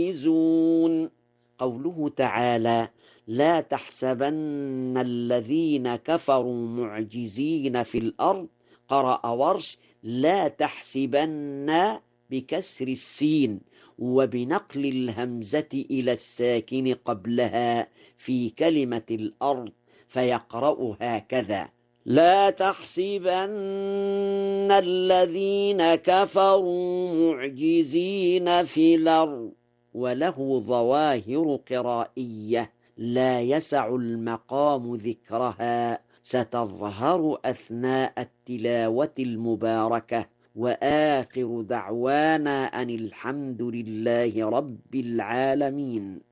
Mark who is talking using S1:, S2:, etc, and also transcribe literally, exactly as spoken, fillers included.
S1: يزون. قوله تعالى: لا تحسبن الذين كفروا معجزين في الأرض، قرأ ورش: لا تحسبن بكسر السين وبنقل الهمزة إلى الساكن قبلها في كلمة الأرض، فيقرأ هكذا: لا تحسبن الذين كفروا معجزين في الأرض. وله ظواهر قرائية لا يسع المقام ذكرها، ستظهر أثناء التلاوة المباركة. وآخر دعوانا أن الحمد لله رب العالمين.